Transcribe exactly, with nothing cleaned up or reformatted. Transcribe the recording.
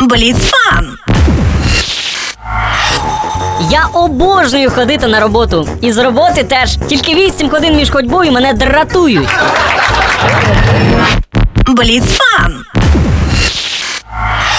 Бліцфан! Я обожнюю ходити на роботу. І з роботи теж. Тільки вісім годин між ходьбою мене дратують. Бліцфан!